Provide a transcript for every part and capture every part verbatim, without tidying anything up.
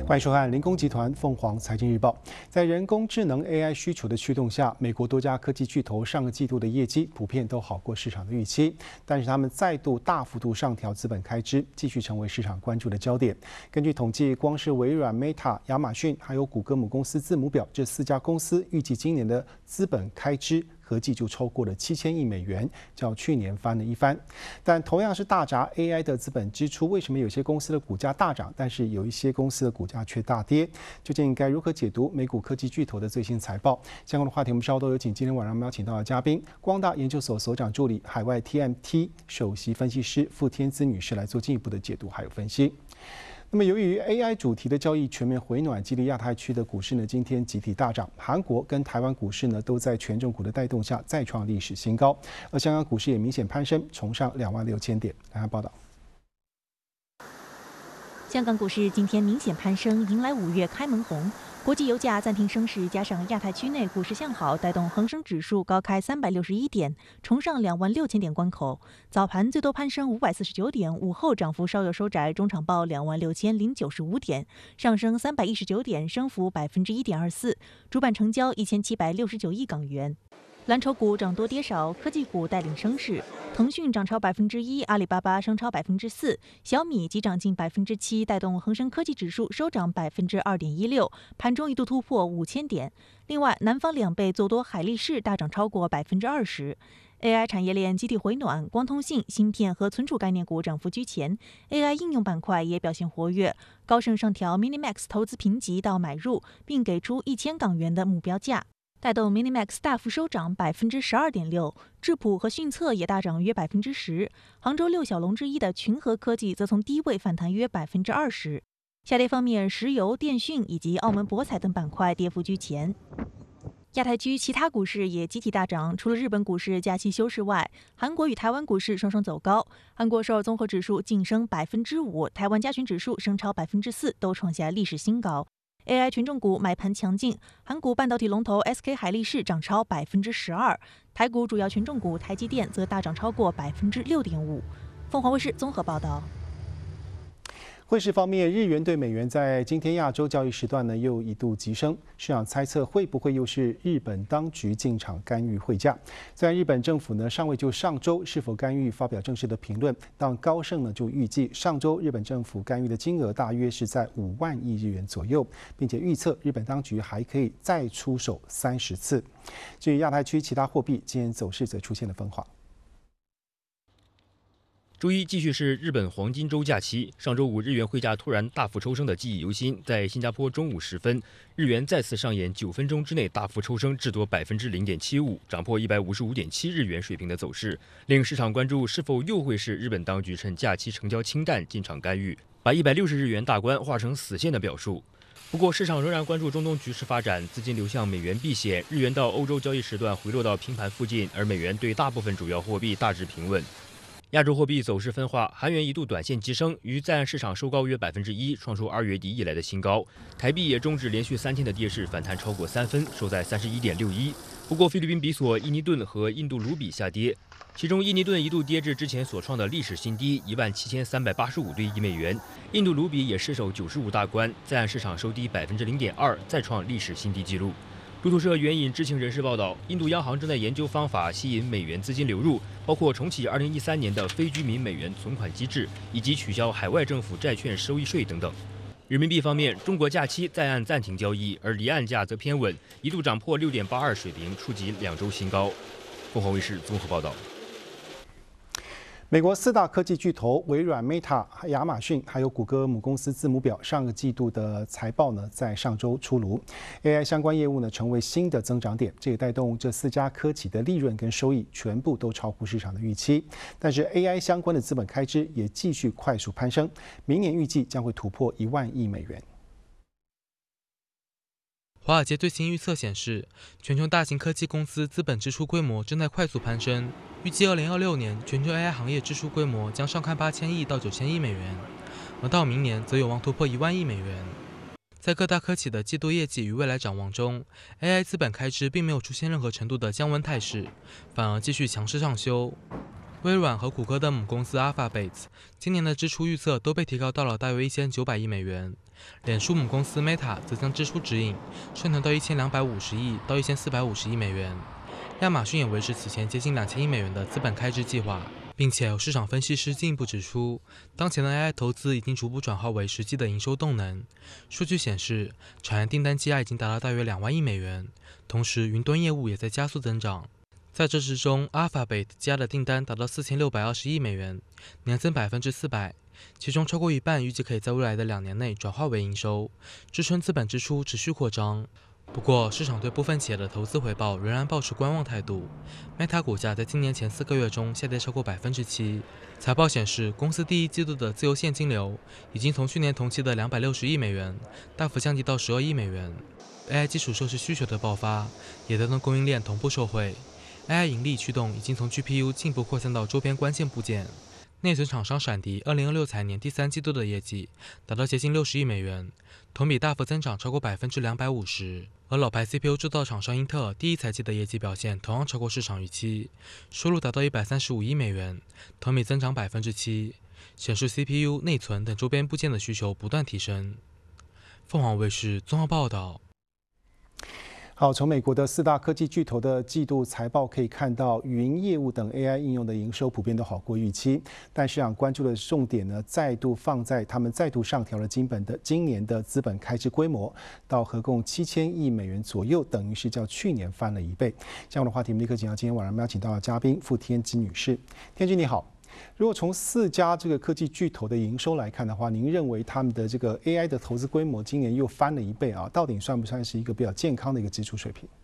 欢迎收看零工集团凤凰财经日报。在人工智能 A I 需求的驱动下，美国多家科技巨头上个季度的业绩普遍都好过市场的预期，但是他们再度大幅度上调资本开支，继续成为市场关注的焦点。根据统计，光是微软、Meta、亚马逊还有谷歌母公司字母表这四家公司，预计今年的资本开支合计就超过了七千亿美元，较去年翻了一番。但同样是大砸 A I 的资本支出，为什么有些公司的股价大涨，但是有一些公司的股价却大跌？究竟该如何解读美股科技巨头的最新财报？相关的话题，我们稍后有请今天晚上我们邀请到的嘉宾，光大研究所所长助理、海外 T M T 首席分析师傅天姿女士来做进一步的解读还有分析。那么，由于 A I 主题的交易全面回暖，激励亚太区的股市呢今天集体大涨。韩国跟台湾股市呢都在权重股的带动下再创历史新高，而香港股市也明显攀升，冲上两万六千点。来看报道。 香港股市今天明显攀升，迎来五月开门红。国际油价暂停升势，加上亚太区内股市向好，带动恒生指数高开三百六十一点，冲上两万六千点关口。早盘最多攀升五百四十九点，午后涨幅稍有收窄，中场报两万六千零九十五点，上升三百一十九点，升幅百分之一点二四。主板成交一千七百六十九亿港元。蓝筹股涨多跌少，科技股带领升势。腾讯涨超百分之一，阿里巴巴升超百分之四，小米急涨近百分之七，带动恒生科技指数收涨百分之二点一六，盘中一度突破五千点。另外，南方两倍做多海力士大涨超过百分之二十。A I 产业链集体回暖，光通信、芯片和存储概念股涨幅居前 ，A I 应用板块也表现活跃。高盛上调 Minimax 投资评级到买入，并给出一千港元的目标价。带动 Minimax 大幅收涨百分之十二点六，智谱和讯策也大涨约百分之十。杭州六小龙之一的群和科技则从低位反弹约百分之二十。下跌方面，石油、电讯以及澳门博彩等板块跌幅居前。亚太区其他股市也集体大涨，除了日本股市假期休市外，韩国与台湾股市双双走高。韩国首尔综合指数晋升百分之五，台湾加权指数升超百分之四，都创下历史新高。A I 权重股买盘强劲，韩股半导体龙头 S K 海力士涨超百分之十二，台股主要权重股台积电则大涨超过百分之六点五。凤凰卫视综合报道。 汇市方面，日元对美元在今天亚洲交易时段呢又一度急升，市场猜测会不会又是日本当局进场干预汇价。虽然日本政府呢尚未就上周是否干预发表正式的评论，但高盛呢就预计上周日本政府干预的金额大约是在五万亿日元左右，并且预测日本当局还可以再出手三十次。至于亚太区其他货币，今天走势则出现了分化。 周一继续是日本黄金周假期，上周五日元汇价突然大幅抽升的记忆犹新。在新加坡中午时分，日元再次上演九分钟之内大幅抽升至多百分之零点七五，涨破一百五十五点七日元水平的走势，令市场关注是否又会是日本当局趁假期成交清淡进场干预，把一百六十日元大关画成死线的表述。不过，市场仍然关注中东局势发展，资金流向美元避险，日元到欧洲交易时段回落到平盘附近，而美元对大部分主要货币大致平稳。亚洲货币走势分化，韩元一度短线急升，于在岸市场收高约百分之一，创出二月底以来的新高。台币也终止连续三天的跌势，反弹超过三分，收在三十一点六一。不过，菲律宾比索、印尼盾和印度卢比下跌，其中印尼盾一度跌至之前所创的历史新低一万七千三百八十五对一美元，印度卢比也失守九十五大关，在岸市场收低百分之零点二，再创历史新低纪录。路透社援引知情人士报道，印度央行正在研究方法吸引美元资金流入，包括重启二零一三年的非居民美元存款机制，以及取消海外政府债券收益税等等。人民币方面，中国假期在岸暂停交易，而离岸价则偏稳，一度涨破六点八二水平，触及两周新高。凤凰卫视综合报道。 美国四大科技巨头微软、Meta、亚马逊还有谷歌母公司字母表上个季度的财报呢，在上周出炉 ，A I 相关业务呢成为新的增长点，这也带动这四家科企的利润跟收益全部都超乎市场的预期。但是 A I 相关的资本开支也继续快速攀升，明年预计将会突破一万亿美元。 华尔街最新预测显示，全球大型科技公司资本支出规模正在快速攀升。预计二零二六年全球 A I 行业支出规模将上看八千亿到九千亿美元，而到明年则有望突破一万亿美元。在各大科企的季度业绩与未来展望中 ，A I 资本开支并没有出现任何程度的降温态势，反而继续强势上修。微软和谷歌的母公司 Alphabet 今年的支出预测都被提高到了大约一千九百亿美元， 脸书母公司 Meta 则将支出指引上调到一千两百五十亿到一千四百五十亿美元。亚马逊也维持此前接近两千亿美元的资本开支计划，并且有市场分析师进一步指出，当前的 A I 投资已经逐步转化为实际的营收动能。数据显示，产业订单积压已经达到大约两万亿美元，同时云端业务也在加速增长。在这之中 ，Alphabet 积压的订单达到四千六百二十亿美元，年增百分之四百，其中超过一半预计可以在未来的两年内转化为营收，支撑资本支出持续扩张。不过，市场对部分企业的投资回报仍然抱持观望态度。Meta 股价在今年前四个月中下跌超过百分之七。财报显示，公司第一季度的自由现金流已经从去年同期的两百六十亿美元大幅降低到十二亿美元。A I 基础设施需求的爆发，也带动供应链同步受惠。A I 盈利驱动已经从 G P U 进一步扩散到周边关键部件。内存厂商闪迪二零二六财年第三季度的业绩达到接近六十亿美元，同比大幅增长超过百分之两百五十。而老牌 C P U 制造厂商英特尔第一财季的业绩表现同样超过市场预期，收入达到一百三十五亿美元，同比增长百分之七，显示 C P U、内存等周边部件的需求不断提升。凤凰卫视综合报道。 好，从美国的四大科技巨头的季度财报可以看到，云业务等 A I 应用的营收普遍都好过预期，但市场关注的重点呢，再度放在他们再度上调了今本的今年的资本开支规模到合共七千亿美元左右，等于是较去年翻了一倍。相关的话题，我们立刻请到今天晚上邀请到的嘉宾傅天基女士。天基你好。如果从四家这个科技巨头的营收来看的话，您认为他们的这个 A I 的投资规模今年又翻了一倍啊？到底算不算是一个比较健康的一个支出水平？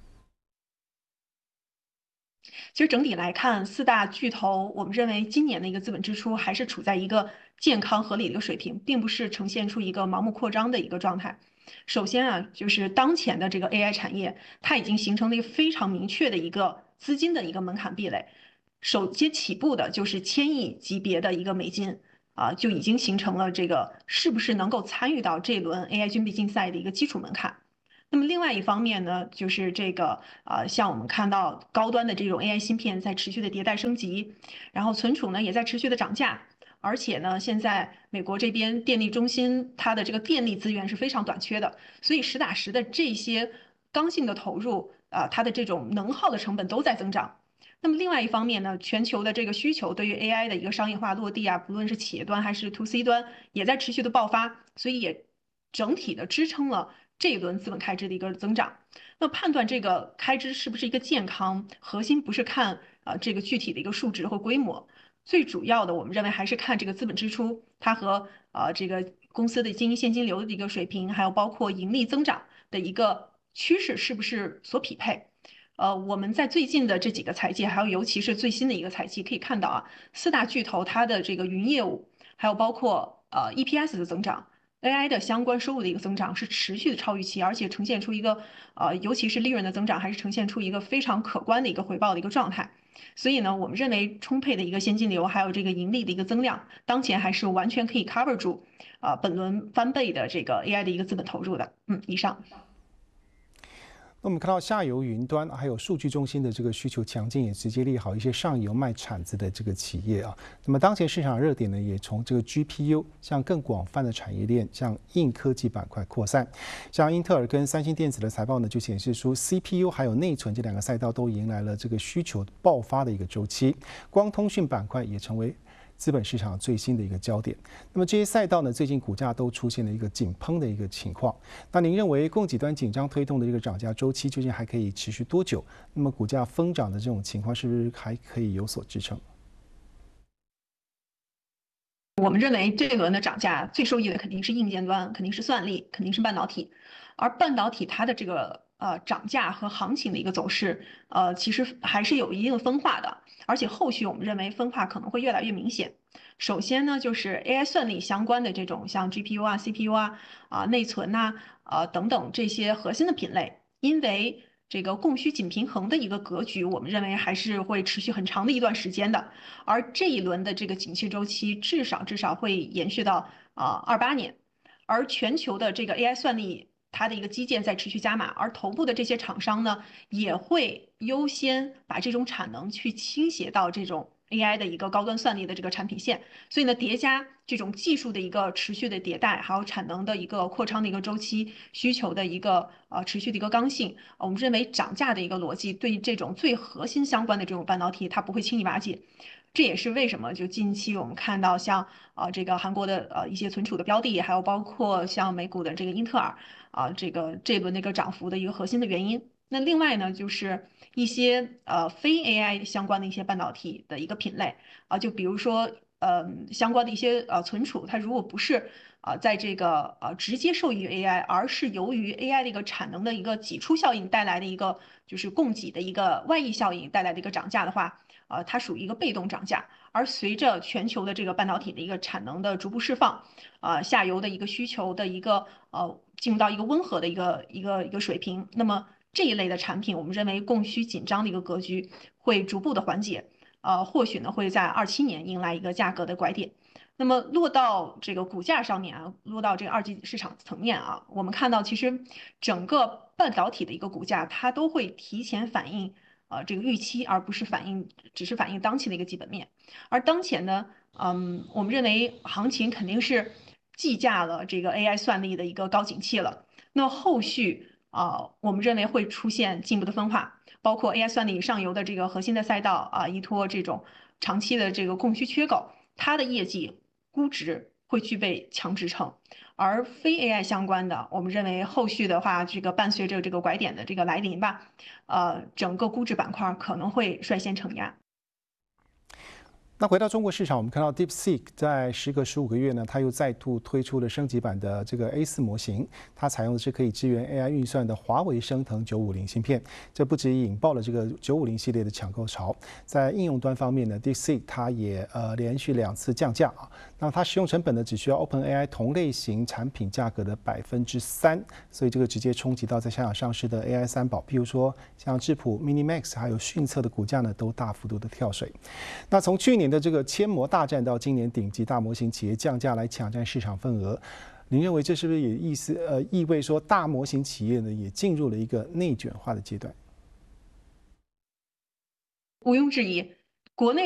其实整体来看，四大巨头，我们认为今年的一个资本支出还是处在一个健康合理的一个水平，并不是呈现出一个盲目扩张的一个状态。首先啊，就是当前的这个 A I 产业，它已经形成了一个非常明确的一个资金的一个门槛壁垒。首先起步的就是千亿级别的一个美金啊，就已经形成了这个是不是能够参与到这轮 A I 军备竞赛的一个基础门槛。那么另外一方面呢，就是这个呃，像我们看到高端的这种 A I 芯片在持续的迭代升级，然后存储呢也在持续的涨价，而且呢，现在美国这边电力中心它的这个电力资源是非常短缺的，所以实打实的这些刚性的投入啊，它的这种能耗的成本都在增长。那么另外一方面呢，全球的这个需求对于 A I 的一个商业化落地啊，不论是企业端还是 to C 端，也在持续的爆发，所以也整体的支撑了这一轮资本开支的一个增长。那判断这个开支是不是一个健康，核心不是看啊、呃、这个具体的一个数值和规模，最主要的我们认为还是看这个资本支出它和呃这个公司的经营现金流的一个水平，还有包括盈利增长的一个趋势是不是所匹配。呃，我们在最近的这几个财季，还有尤其是最新的一个财季，可以看到啊，四大巨头它的这个云业务，还有包括呃 E P S 的增长 ，A I 的相关收入的一个增长是持续的超预期，而且呈现出一个呃，尤其是利润的增长，还是呈现出一个非常可观的一个回报的一个状态。所以呢，我们认为充沛的一个现金流，还有这个盈利的一个增量，当前还是完全可以 cover 住啊、呃、本轮翻倍的这个 A I 的一个资本投入的。嗯，以上。 那我们看到下游云端还有数据中心的这个需求强劲，也直接利好一些上游卖铲子的这个企业啊。那么当前市场热点呢，也从这个 G P U 向更广泛的产业链，向硬科技板块扩散。像英特尔跟三星电子的财报呢，就显示出 C P U 还有内存这两个赛道都迎来了这个需求爆发的一个周期。光通讯板块也成为资本市场最新的一个焦点。那么这些赛道呢，最近股价都出现了一个井喷的一个情况。那您认为供给端紧张推动的这个涨价周期究竟还可以持续多久？那么股价疯涨的这种情况是不是还可以有所支撑？ 我们认为这一轮的涨价最受益的肯定是硬件端，肯定是算力，肯定是半导体。而半导体它的这个呃涨价和行情的一个走势，呃其实还是有一定的分化的，而且后续我们认为分化可能会越来越明显。首先呢，就是 A I 算力相关的这种像 G P U 啊、C P U 啊、啊内存呐、啊、呃等等这些核心的品类，因为这个供需紧平衡的一个格局，我们认为还是会持续很长的一段时间的。而这一轮的这个景气周期，至少至少会延续到啊二八年。而全球的这个 A I 算力，它的一个基建在持续加码，而头部的这些厂商呢，也会优先把这种产能去倾斜到这种 A I 的一个高端算力的这个产品线，所以呢，叠加这种技术的一个持续的迭代，还有产能的一个扩张的一个周期，需求的一个呃持续的一个刚性，我们认为涨价的一个逻辑对这种最核心相关的这种半导体，它不会轻易瓦解。这也是为什么就近期我们看到像呃这个韩国的呃一些存储的标的，还有包括像美股的这个英特尔啊、这个这轮那个涨幅的一个核心的原因。那另外呢，就是一些呃非 A I 相关的一些半导体的一个品类啊，就比如说呃相关的一些呃存储，它如果不是啊在这个呃直接受益于 A I，而是由于 A I 的一个产能的一个挤出效应带来的一个就是供给的一个外溢效应带来的一个涨价的话，呃它属于一个被动涨价。而随着全球的这个半导体的一个产能的逐步释放，呃下游的一个需求的一个呃进入到一个温和的一个一个一个水平，那么这一类的产品，我们认为供需紧张的一个格局会逐步的缓解，呃，或许呢会在二七年迎来一个价格的拐点。那么落到这个股价上面啊，落到这个二级市场层面啊，我们看到其实整个半导体的一个股价，它都会提前反映呃这个预期，而不是反映只是反映当期的一个基本面。而当前呢，嗯，我们认为行情肯定是计价了这个 A I 算力的一个高景气了。那后续啊，我们认为会出现进一步的分化，包括 A I 算力上游的这个核心的赛道啊，依托这种长期的这个供需缺口，它的业绩估值会具备强支撑。而非 A I 相关的，我们认为后续的话，这个伴随着这个拐点的这个来临吧，呃，整个估值板块可能会率先承压。 那回到中国市场，我们看到 DeepSeek 在时隔十五个月呢，它又再度推出了升级版的这个 A 四模型，它采用的是可以支援 A I 运算的华为升腾九五零芯片。这不止引爆了这个九五零系列的抢购潮，在应用端方面呢 ，DeepSeek 它也呃连续两次降价啊。那它使用成本呢，只需要 OpenAI 同类型产品价格的百分之三，所以这个直接冲击到在香港上市的 A I 三宝，譬如说像智谱、MiniMax 还有迅测的股价呢，都大幅度的跳水。那从去年的这个千模大战到今年顶级大模型企业降价来抢占市场份额，您认为这是不是也意思呃意味说大模型企业呢也进入了一个内卷化的阶段？ 毋庸置疑，国内